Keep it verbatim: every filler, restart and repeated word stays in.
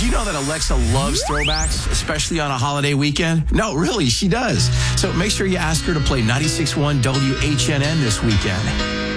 you know that Alexa loves throwbacks, especially on a holiday weekend? No, really, she does. So make sure you ask her to play ninety-six point one W H N N this weekend.